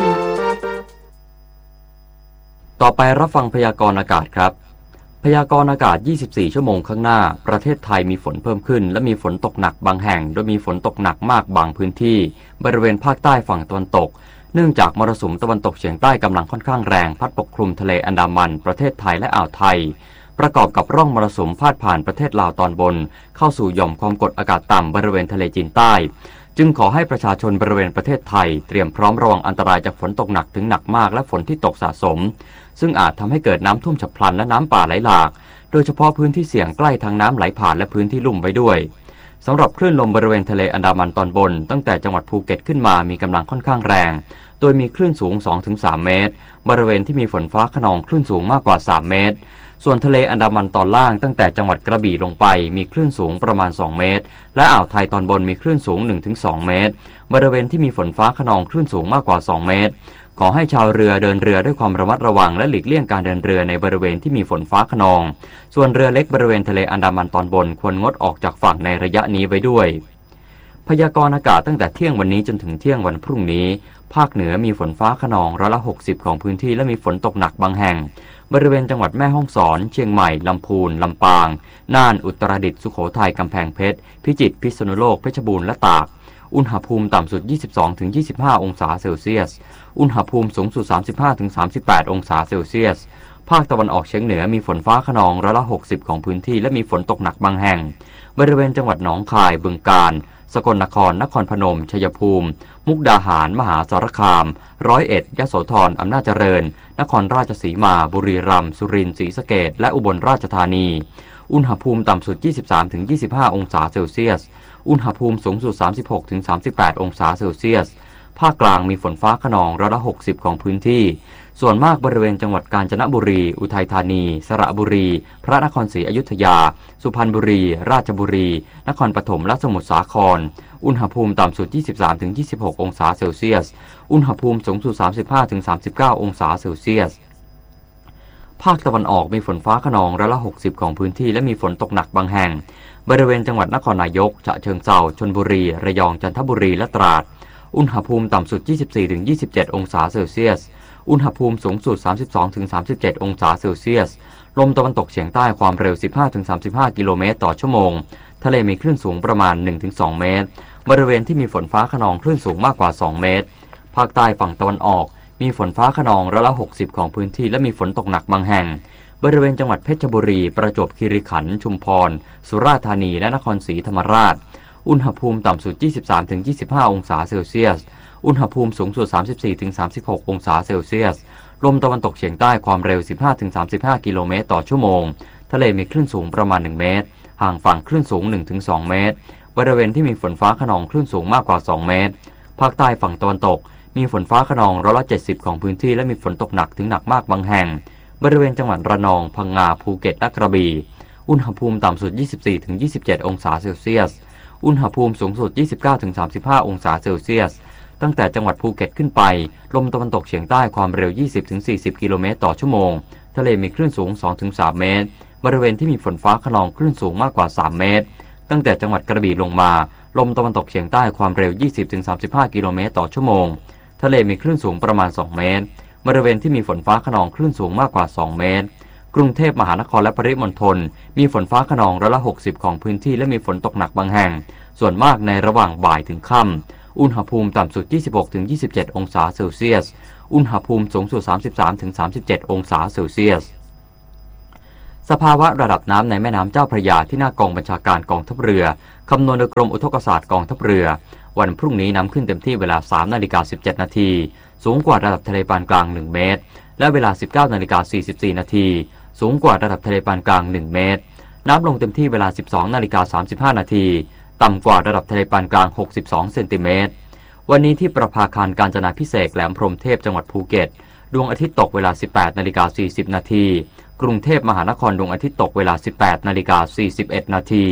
ต่อไปรับฟังพยากรณ์อากาศครับพยากรณ์อากาศยี่สิบสี่ชั่วโมงข้างหน้าประเทศไทยมีฝนเพิ่มขึ้นและมีฝนตกหนักบางแห่งโดยมีฝนตกหนักมากบางพื้นที่บริเวณภาคใต้ฝั่งตะวันตกเนื่องจากมรสุมตะวันตกเฉียงใต้กำลังค่อนข้างแรงพัดปกคลุมทะเลอันดามันประเทศไทยและอ่าวไทยประกอบกับร่องมรสุมพาดผ่านประเทศลาวตอนบนเข้าสู่หย่อมความกดอากาศต่ำบริเวณทะเลจีนใต้จึงขอให้ประชาชนบริเวณประเทศไทยเตรียมพร้อมระวังอันตรายจากฝนตกหนักถึงหนักมากและฝนที่ตกสะสมซึ่งอาจทำให้เกิดน้ำท่วมฉับพลันและน้ำป่าไหลหลากโดยเฉพาะพื้นที่เสี่ยงใกล้ทางน้ำไหลผ่านและพื้นที่ลุ่มไว้ด้วยสำหรับคลื่นลมบริเวณทะเลอันดามันตอนบนตั้งแต่จังหวัดภูเก็ตขึ้นมามีกำลังค่อนข้างแรงโดยมีคลื่นสูง สองถึงสาม เมตรบริเวณที่มีฝนฟ้าคะนองคลื่นสูงมากกว่าสามเมตรส่วนทะเลอันดามันตอนล่างตั้งแต่จังหวัดกระบี่ลงไปมีคลื่นสูงประมาณสองเมตรและอ่าวไทยตอนบนมีคลื่นสูง หนึ่งถึงสอง เมตรบริเวณที่มีฝนฟ้าคะนองคลื่นสูงมากกว่าสองเมตรขอให้ชาวเรือเดินเรือด้วยความระมัดระวังและหลีกเลี่ยงการเดินเรือในบริเวณที่มีฝนฟ้าคะนองส่วนเรือเล็กบริเวณทะเลอันดามันตอนบนควรงดออกจากฝั่งในระยะนี้ไว้ด้วยพยากรณ์อากาศตั้งแต่เที่ยงวันนี้จนถึงเที่ยงวันพรุ่งนี้ภาคเหนือมีฝนฟ้าคะนองร้อยละหกสิบของพื้นที่และมีฝนตกหนักบางแห่งบริเวณจังหวัดแม่ฮ่องสอนเชียงใหม่ลำพูนลำปางน่านอุตรดิตถ์สุโขทัยกำแพงเพชรพิจิตรพิษณุโลกเพชรบูรณ์และตากอุณหภูมิต่ำสุด ยี่สิบสองถึงยี่สิบห้า องศาเซลเซียสอุณหภูมิสูงสุด สามสิบห้าถึงสามสิบแปด องศาเซลเซียสภาคตะวันออกเฉียงเหนือมีฝนฟ้าคะนองร้อยละหกสิบของพื้นที่และมีฝนตกหนักบางแห่งบริเวณจังหวัดหนองคายบึงกาฬสกลนครนครพนมชัยภูมิมุกดาหารมหาสารคามร้อยเอ็ดยโสธรอำนาจเจริญนครราชสีมาบุรีรัมย์สุรินทร์ศรีสะเกษและอุบลราชธานีอุณหภูมิต่ำสุด ยี่สิบสามถึงยี่สิบห้า องศาเซลเซียสอุณหภูมิสูงสุด สามสิบหกถึงสามสิบแปด องศาเซลเซียสภาคกลางมีฝนฟ้าคะนองร้อยละหกสิบของพื้นที่ส่วนมากบริเวณจังหวัดกาญจนบุรีอุทัยธานีสระบุรีพระนครศรีอยุธยาสุพรรณบุรีราชบุรีนครปฐมและสมุทรสาครอุณหภูมิต่ำสุด ยี่สิบสามถึงยี่สิบหก องศาเซลเซียสอุณหภูมิสูงสุด สามสิบห้าถึงสามสิบเก้า องศาเซลเซียสภาคตะวันออกมีฝนฟ้าคะนองร้อยละหกสิบของพื้นที่และมีฝนตกหนักบางแห่งบริเวณจังหวัดนครนายกฉะเชิงเทราชลบุรีระยองจันทบุรีและตราดอุณหภูมิต่ำสุด ยี่สิบสี่ถึงยี่สิบเจ็ด องศาเซลเซียสอุณหภูมิสูงสุด สามสิบสองถึงสามสิบเจ็ด องศาเซลเซียสลมตะวันตกเฉียงใต้ความเร็ว สิบห้าถึงสามสิบห้า กิโลเมตรต่อชั่วโมงทะเลมีคลื่นสูงประมาณ หนึ่งถึงสอง เมตรบริเวณที่มีฝนฟ้าคะนองคลื่นสูงมากกว่าสองเมตรภาคใต้ฝั่งตะวันออกมีฝนฟ้าคะนองร้อยละหกสิบของพื้นที่และมีฝนตกหนักบางแห่งบริเวณจังหวัดเพชรบุรีประจวบคีรีขันธ์ชุมพรสุราษฎร์ธานีและนครศรีธรรมราชอุณหภูมิต่ำสุด ยี่สิบสามถึงยี่สิบห้า องศาเซลเซียสอุณหภูมิสูงสุด สามสิบสี่ถึงสามสิบหก องศาเซลเซียสลมตะวันตกเฉียงใต้ความเร็ว สิบห้าถึงสามสิบห้า กิโลเมตรต่อชั่วโมงทะเลมีคลื่นสูงประมาณหนึ่งเมตรห่างฝั่งคลื่นสูง หนึ่งถึงสอง เมตรบริเวณที่มีฝนฟ้าคะนองคลื่นสูงมากกว่าสองเมตรภาคใต้ฝั่งตะวันตกมีฝนฟ้าคะนองร้อยละเจ็ดสิบของพื้นที่และมีฝนตกหนักถึงหนักมากบางแห่งบริเวณจังหวัดระนองพังงาภูเก็ตและกระบี่อุณหภูมิต่ำสุด ยี่สิบสี่ถึงยี่สิบเจ็ด องศาเซลเซียสอุณหภูมิสูงสุด ยี่สิบเก้าถึงสามสิบห้า องศาเซลเซียสตั้งแต่จังหวัดภูเก็ตขึ้นไปลมตะวันตกเฉียงใต้ความเร็ว ยี่สิบถึงสี่สิบ กิโลเมตรต่อชั่วโมงทะเลมีคลื่นสูง สองถึงสาม เมตรบริเวณที่มีฝนฟ้าคะนองคลื่นสูงมากกว่าสามเมตรตั้งแต่จังหวัดกระบี่ลงมาลมตะวันตกเฉียงใต้ความเร็ว ยี่สิบถึงสามสิบห้า กิโลเมตรต่อชั่วโมงทะเลมีคลื่นสูงประมาณสองเมตรบริเวณที่มีฝนฟ้าคะนองคลื่นสูงมากกว่าสองเมตรกรุงเทพมหานครและปริมณฑลมีฝนฟ้าคะนองร้อยละหกสิบของพื้นที่และมีฝนตกหนักบางแห่งส่วนมากในระหว่างบ่ายถึงค่ำอุณหภูมิต่ำสุด ยี่สิบหกถึงยี่สิบเจ็ด องศาเซลเซียสอุณหภูมิสูงสุด สามสิบสามถึงสามสิบเจ็ด องศาเซลเซียสสภาวะระดับน้ำในแม่น้ำเจ้าพระยาที่หน้ากองบัญชาการกองทัพเรือคำนวณโดยกรมอุทกศาสตร์กองทัพเรือวันพรุ่งนี้น้ำขึ้นเต็มที่เวลา สามนาฬิกาสิบเจ็ดนาทีสูงกว่าระดับทะเลปานกลางหนึ่งเมตรและเวลา สิบเก้านาฬิกาสี่สิบสี่นาทีสูงกว่าระดับทะเลปานกลางหนึ่งเมตรน้ำลงเต็มที่เวลา สิบสองนาฬิกาสามสิบห้านาทีต่ำกว่าระดับทะเลปานกลางหกสิบสองเซนติเมตรวันนี้ที่ประภาคารกาญจนาภิเษกแหลมพรหมเทพจังหวัดภูเก็ตดวงอาทิตย์ตกเวลา สิบแปดนาฬิกาสี่สิบนาทีกรุงเทพมหานครดวงอาทิตย์ตกเวลา สิบแปดนาฬิกาสี่สิบเอ็ดนาที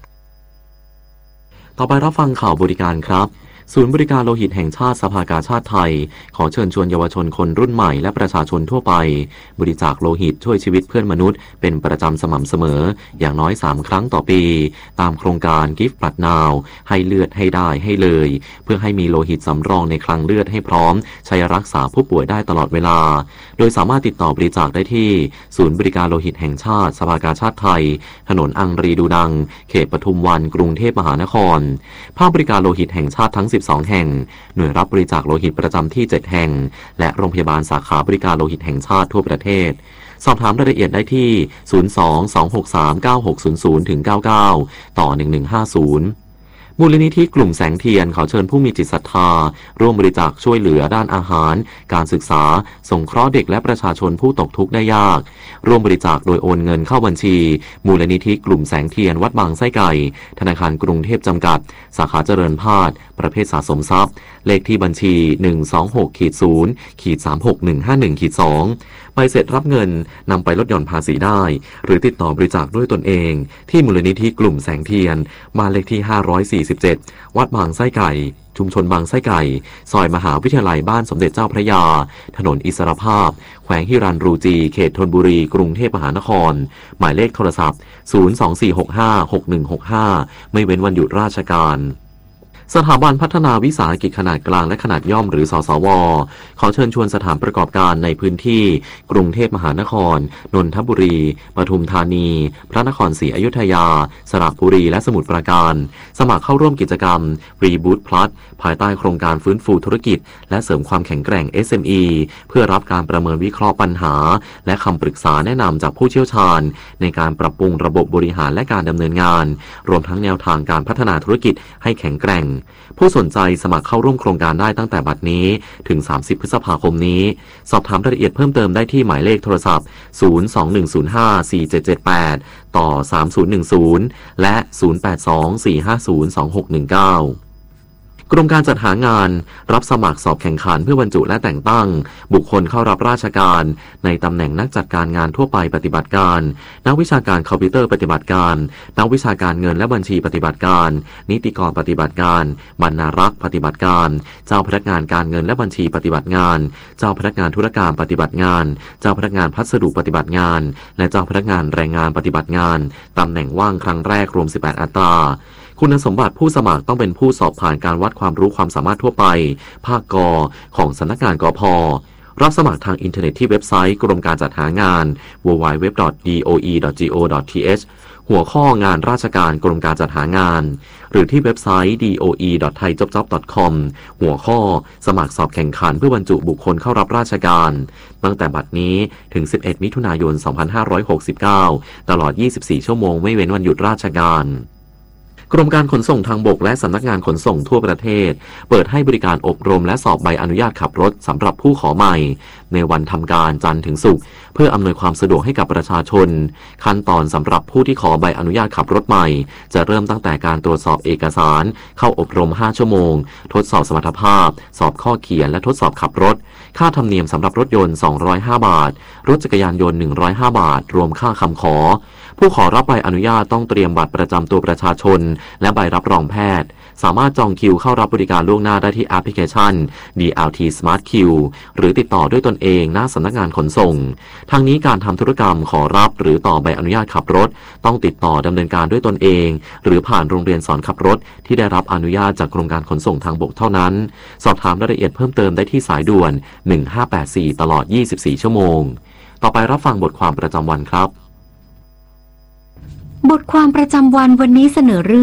ต่อไปรับฟังข่าวบริการครับศูนย์บริการโลหิตแห่งชาติสภากาชาติไทยขอเชิญชวนเยาวชนคนรุ่นใหม่และประชาชนทั่วไปบริจาคโลหิตช่วยชีวิตเพื่อนมนุษย์เป็นประจำสม่ำเสมออย่างน้อยสามครั้งต่อปีตามโครงการ Give Blood Now ให้เลือดให้ได้ให้เลยเพื่อให้มีโลหิตสำรองในคลังเลือดให้พร้อมใช้รักษาผู้ป่วยได้ตลอดเวลาโดยสามารถติดต่อบริจาคได้ที่ศูนย์บริการโลหิตแห่งชาติสภากาชาติไทยถนนอังรีดูดังเขตปทุมวันกรุงเทพมหานครภาคบริการโลหิตแห่งชาติทั้งสิบสองแห่งหน่วยรับบริจาคโลหิตประจำที่เจ็ดแห่งและโรงพยาบาลสาขาบริการโลหิตแห่งชาติทั่วประเทศสอบถามรายละเอียดได้ที่ ศูนย์ สอง สอง หก สาม เก้า หก ศูนย์ ศูนย์ ถึง เก้า เก้า ต่อ หนึ่ง หนึ่ง ห้า ศูนย์มูลนิธิกลุ่มแสงเทียนขอเชิญผู้มีจิตศรัทธาร่วมบริจาคช่วยเหลือด้านอาหารการศึกษาสงเคราะห์เด็กและประชาชนผู้ตกทุกข์ได้ยากร่วมบริจาคโดยโอนเงินเข้าบัญชีมูลนิธิกลุ่มแสงเทียนวัดบางไส้ไก่ธนาคารกรุงเทพจำกัดสาขาเจริญพาดประเภทสะสมทรัพย์เลขที่บัญชี หนึ่ง สอง หก ศูนย์ สาม หก หนึ่ง ห้า หนึ่ง สองใบเสร็จรับเงินนำไปลดหย่อนภาษีได้หรือติดต่อบริจาคด้วยตนเองที่มูลนิธิกลุ่มแสงเทียนบ้านเลขที่ห้าร้อยสี่สิบเจ็ดวัดบางไส้ไก่ชุมชนบางไส้ไก่ซอยมหาวิทยาลัยบ้านสมเด็จเจ้าพระยาถนนอิสรภาพแขวงฮิรันรูจีเขตธนบุรีกรุงเทพมหานครหมายเลขโทรศัพท์ศูนย์ สอง สี่ หก ห้า หก หนึ่ง หก ห้าไม่เว้นวันหยุดราชการสถาบันพัฒนาวิสาหกิจขนาดกลางและขนาดย่อมหรือสสวขอเชิญชวนสถานประกอบการในพื้นที่กรุงเทพมหานครนนทบุรีปทุมธานีพระนครศรีอยุธยาสระบุรีและสมุทรปราการสมัครเข้าร่วมกิจกรรม Reboot Plus ภายใต้โครงการฟื้นฟูธุรกิจและเสริมความแข็งแกร่ง เอส เอ็ม อี เพื่อรับการประเมินวิเคราะห์ปัญหาและคำปรึกษาแนะนำจากผู้เชี่ยวชาญในการปรับปรุงระบบบริหารและการดำเนินงานรวมทั้งแนวทางการพัฒนาธุรกิจให้แข็งแกร่งผู้สนใจสมัครเข้าร่วมโครงการได้ตั้งแต่บัดนี้ถึงสามสิบพฤษภาคมนี้สอบถามรายละเอียดเพิ่มเติมได้ที่หมายเลขโทรศัพท์ศูนย์ สอง หนึ่ง ศูนย์ ห้า สี่ เจ็ด เจ็ด แปดต่อสามศูนย์หนึ่งศูนย์และศูนย์ แปด สอง สี่ ห้า ศูนย์ สอง หก หนึ่ง เก้ากรมการจัดหางานรับสมัครสอบแข่งขันเพื่อบรรจุและแต่งตั้งบุคคลเข้ารับราชการในตำแหน่งนักจัดการงานทั่วไปปฏิบัติการนักวิชาการคอมพิวเตอร์ปฏิบัติการนักวิชาการเงินและบัญชีปฏิบัติการนิติกรปฏิบัติการบรรณารักษ์ปฏิบัติการเจ้าพนักงานการเงินและบัญชีปฏิบัติงานเจ้าพนักงานธุรการปฏิบัติงานเจ้าพนักงานพัสดุปฏิบัติงานและเจ้าพนักงานแรงงานปฏิบัติงานตำแหน่งว่างครั้งแรกรวมสิบแปดอัตราคุณสมบัติผู้สมัครต้องเป็นผู้สอบผ่านการวัดความรู้ความสามารถทั่วไปภาคกของสำนักงานกพ.รับสมัครทางอินเทอร์เน็ตที่เว็บไซต์กรมการจัดหางาน ดับเบิลยู ดับเบิลยู ดับเบิลยู ดอท ดี โอ อี ดอท จี โอ ดอท ที เอช หัวข้องานราชการกรมการจัดหางานหรือที่เว็บไซต์ ดี โอ อี ดอท ไทยจ็อบจ็อบ ดอท คอม หัวข้อสมัครสอบแข่งขันเพื่อบรรจุบุคคลเข้ารับราชการตั้งแต่บัดนี้ถึงสิบเอ็ดมิถุนายนสองพันห้าร้อยหกสิบเก้าตลอดยี่สิบสี่ชั่วโมงไม่เว้นวันหยุดราชการกรมการขนส่งทางบกและสำนักงานขนส่งทั่วประเทศเปิดให้บริการอบรมและสอบใบอนุญาตขับรถสำหรับผู้ขอใหม่ในวันทำการจันทร์ถึงศุกร์เพื่ออำนวยความสะดวกให้กับประชาชนขั้นตอนสำหรับผู้ที่ขอใบอนุญาตขับรถใหม่จะเริ่มตั้งแต่การตรวจสอบเอกสารเข้าอบรมห้าชั่วโมงทดสอบสมรรถภาพสอบข้อเขียนและทดสอบขับรถค่าธรรมเนียมสำหรับรถยนต์สองร้อยห้าบาทรถจักรยานยนต์หนึ่งร้อยห้าบาทรวมค่าคำขอผู้ขอรับใบอนุญาตต้องเตรียมบัตรประจำตัวประชาชนและใบรับรองแพทย์สามารถจองคิวเข้ารับบริการล่วงหน้าได้ที่แอปพลิเคชัน ดี แอล ที Smart Queue หรือติดต่อด้วยตนเองหน้าสำนักงานขนส่งทางนี้การทำธุรกรรมขอรับหรือต่อใบอนุญาตขับรถต้องติดต่อดำเนินการด้วยตนเองหรือผ่านโรงเรียนสอนขับรถที่ได้รับอนุญาตจากกรมการขนส่งทางบกเท่านั้นสอบถามรายละเอียดเพิ่มเติมได้ที่สายด่วนหนึ่งห้าแปดสี่ตลอดยี่สิบสี่ชั่วโมงต่อไปรับฟังบทความประจำวันครับบทความประจำวันวันนี้เสนอเรื่อง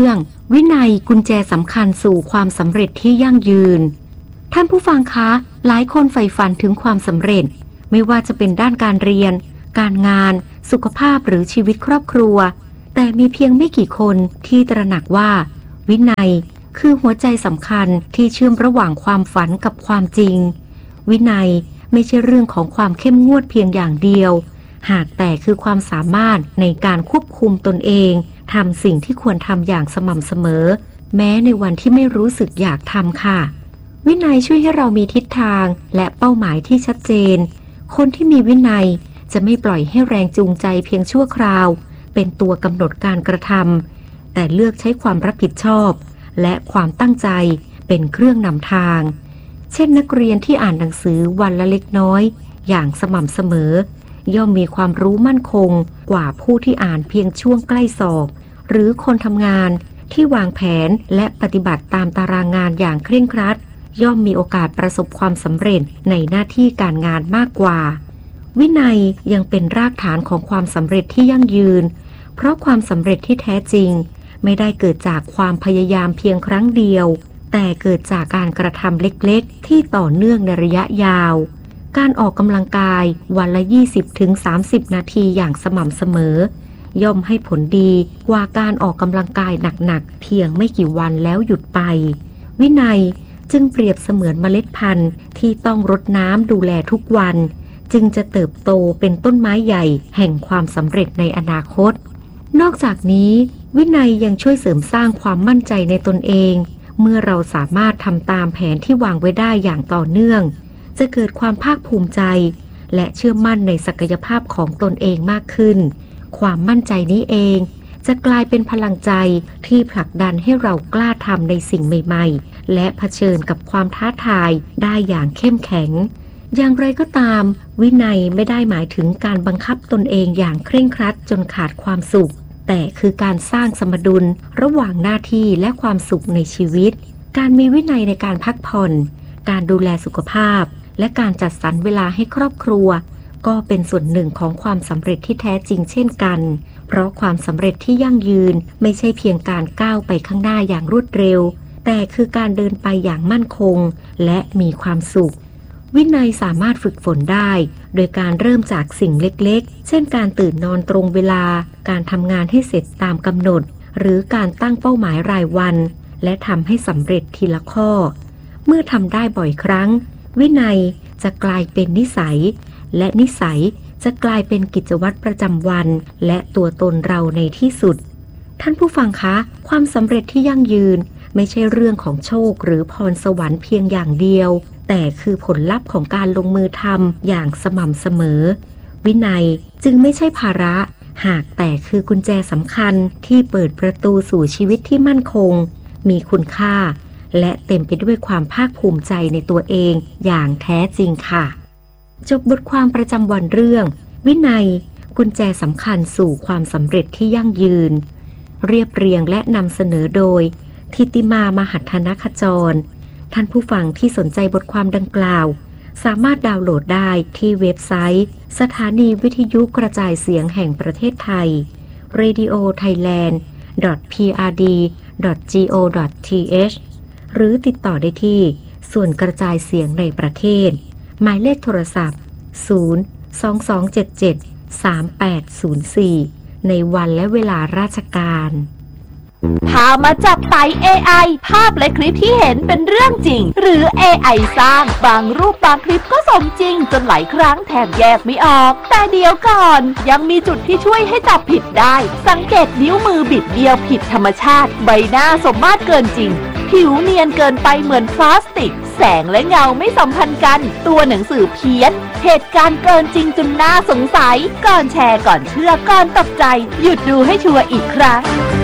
วินัยกุญแจสำคัญสู่ความสำเร็จที่ยั่งยืนท่านผู้ฟังคะหลายคนใฝ่ฝันถึงความสำเร็จไม่ว่าจะเป็นด้านการเรียนการงานสุขภาพหรือชีวิตครอบครัวแต่มีเพียงไม่กี่คนที่ตระหนักว่าวินัยคือหัวใจสำคัญที่เชื่อมระหว่างความฝันกับความจริงวินัยไม่ใช่เรื่องของความเข้มงวดเพียงอย่างเดียวหากแต่คือความสามารถในการควบคุมตนเองทำสิ่งที่ควรทำอย่างสม่ำเสมอแม้ในวันที่ไม่รู้สึกอยากทำค่ะวินัยช่วยให้เรามีทิศทางและเป้าหมายที่ชัดเจนคนที่มีวินัยจะไม่ปล่อยให้แรงจูงใจเพียงชั่วคราวเป็นตัวกำหนดการกระทำแต่เลือกใช้ความรับผิดชอบและความตั้งใจเป็นเครื่องนำทางเช่นนักเรียนที่อ่านหนังสือวันละเล็กน้อยอย่างสม่ำเสมอย่อมมีความรู้มั่นคงกว่าผู้ที่อ่านเพียงช่วงใกล้สอบหรือคนทำงานที่วางแผนและปฏิบัติตามตารางงานอย่างเคร่งครัดย่อมมีโอกาสประสบความสำเร็จในหน้าที่การงานมากกว่าวินัยยังเป็นรากฐานของความสำเร็จที่ยั่งยืนเพราะความสำเร็จที่แท้จริงไม่ได้เกิดจากความพยายามเพียงครั้งเดียวแต่เกิดจากการกระทำเล็กๆที่ต่อเนื่องในระยะยาวการออกกำลังกายวันละ ยี่สิบถึงสามสิบ นาทีอย่างสม่ำเสมอย่อมให้ผลดีกว่าการออกกำลังกายหนักๆเพียงไม่กี่วันแล้วหยุดไปวินัยจึงเปรียบเสมือนเมล็ดพันธุ์ที่ต้องรดน้ำดูแลทุกวันจึงจะเติบโตเป็นต้นไม้ใหญ่แห่งความสำเร็จในอนาคตนอกจากนี้วินัยยังช่วยเสริมสร้างความมั่นใจในตนเองเมื่อเราสามารถทำตามแผนที่วางไว้ได้อย่างต่อเนื่องจะเกิดความภาคภูมิใจและเชื่อมั่นในศักยภาพของตนเองมากขึ้นความมั่นใจนี้เองจะกลายเป็นพลังใจที่ผลักดันให้เรากล้าทำในสิ่งใหม่ๆและเผชิญกับความท้าทายได้อย่างเข้มแข็งอย่างไรก็ตามวินัยไม่ได้หมายถึงการบังคับตนเองอย่างเคร่งครัดจนขาดความสุขแต่คือการสร้างสมดุลระหว่างหน้าที่และความสุขในชีวิตการมีวินัยในการพักผ่อนการดูแลสุขภาพและการจัดสรรเวลาให้ครอบครัวก็เป็นส่วนหนึ่งของความสำเร็จที่แท้จริงเช่นกันเพราะความสำเร็จที่ยั่งยืนไม่ใช่เพียงการก้าวไปข้างหน้าอย่างรวดเร็วแต่คือการเดินไปอย่างมั่นคงและมีความสุขวินัยสามารถฝึกฝนได้โดยการเริ่มจากสิ่งเล็กๆเช่นการตื่นนอนตรงเวลาการทำงานให้เสร็จตามกำหนดหรือการตั้งเป้าหมายรายวันและทำให้สำเร็จทีละข้อเมื่อทำได้บ่อยครั้งวินัยจะกลายเป็นนิสัยและนิสัยจะกลายเป็นกิจวัตรประจำวันและตัวตนเราในที่สุดท่านผู้ฟังคะความสำเร็จที่ยั่งยืนไม่ใช่เรื่องของโชคหรือพรสวรรค์เพียงอย่างเดียวแต่คือผลลัพธ์ของการลงมือทำอย่างสม่ำเสมอวินัยจึงไม่ใช่ภาระหากแต่คือกุญแจสำคัญที่เปิดประตูสู่ชีวิตที่มั่นคงมีคุณค่าและเต็มไปด้วยความภาคภูมิใจในตัวเองอย่างแท้จริงค่ะจบบทความประจำวันเรื่องวินัยกุญแจสำคัญสู่ความสำเร็จที่ยั่งยืนเรียบเรียงและนำเสนอโดยทิติมามหัฒนขจรท่านผู้ฟังที่สนใจบทความดังกล่าวสามารถดาวน์โหลดได้ที่เว็บไซต์สถานีวิทยุกระจายเสียงแห่งประเทศไทย เรดิโอไทยแลนด์ ดอท พี อาร์ ดี ดอท จี โอ ดอท ที เอช หรือติดต่อได้ที่ส่วนกระจายเสียงในประเทศหมายเลขโทรศัพท์ ศูนย์ สอง สอง เจ็ด เจ็ด สาม แปด ศูนย์ สี่ ในวันและเวลาราชการพามาจับไต่ เอ ไอ ภาพและคลิปที่เห็นเป็นเรื่องจริงหรือ เอ ไอ สร้างบางรูปบางคลิปก็สมจริงจนหลายครั้งแทบแยกไม่ออกแต่เดี๋ยวก่อนยังมีจุดที่ช่วยให้จับผิดได้สังเกตนิ้วมือบิดเบี้ยวผิดธรรมชาติใบหน้าสมมาตรเกินจริงผิวเนียนเกินไปเหมือนพลาสติกแสงและเงาไม่สัมพันธ์กันตัวหนังสือเพี้ยนเหตุการณ์เกินจริงจนน่าสงสัยก่อนแชร์ก่อนเชื่อก่อนตกใจหยุดดูให้ชัวร์อีกครั้ง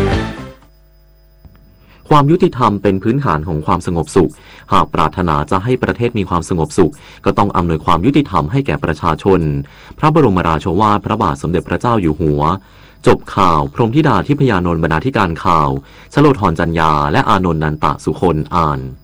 ความยุติธรรมเป็นพื้นฐานของความสงบสุขหากปรารถนาจะให้ประเทศมีความสงบสุขก็ต้องอำนวยความยุติธรรมให้แก่ประชาชนพระบรมราโชวาทพระบาทสมเด็จพระเจ้าอยู่หัวจบข่าวพรหมธิดาทิพยานนท์บรรณาธิการข่าวชโลธรจันยาและอานนท์นันตะสุคนอ่าน